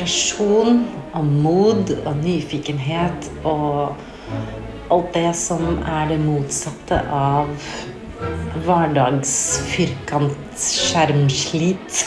inspiration och mod och nyfikenhet och allt det som är det motsatta av vardagsfyrkantskärmslit.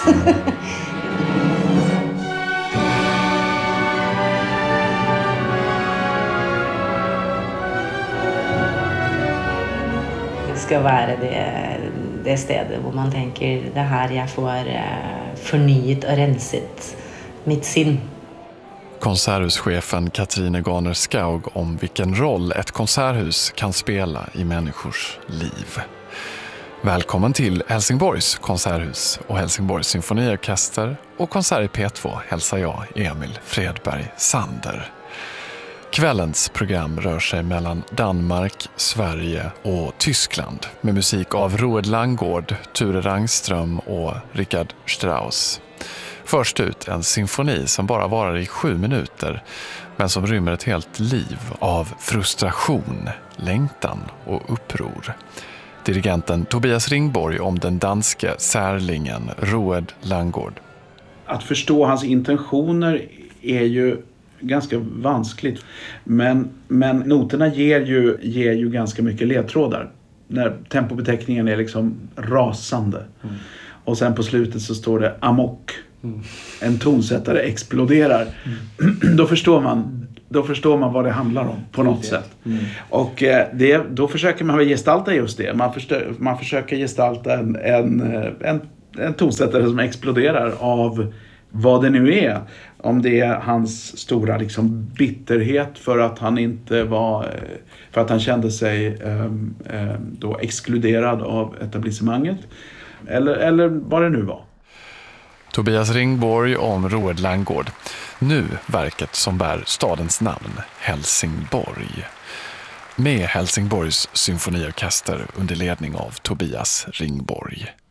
Det ska vara det stället där man tänker det här jag får förnyat och rensat mitt sinne. Konserthuschefen Katrine Garner Skaug om vilken roll ett konserthus kan spela i människors liv. Välkommen till Helsingborgs konserthus och Helsingborgs symfoniorkester och konsert i P2 hälsar jag Emil Fredberg Sander. Kvällens program rör sig mellan Danmark, Sverige och Tyskland med musik av Roald Langgård, Ture Rangström och Richard Strauss. Först ut en symfoni som bara varar i 7 minuter men som rymmer ett helt liv av frustration, längtan och uppror. Dirigenten Tobias Ringborg om den danske särlingen Roald Langgård. Att förstå hans intentioner är ju ganska vanskligt. Men noterna ger ju ganska mycket ledtrådar. När tempobeteckningen är liksom rasande. Och sen på slutet så står det amok. En tonsättare exploderar. Då förstår man vad det handlar om på något sätt. Och då försöker man gestalta just det. Man försöker gestalta en tonsättare som exploderar av vad det nu är. Om det är hans stora liksom bitterhet för att han kände sig då exkluderad av etablissemanget. Eller vad det nu var. Tobias Ringborg om Roald Langgård. Nu verket som bär stadens namn, Helsingborg. Med Helsingborgs symfoniorkester under ledning av Tobias Ringborg.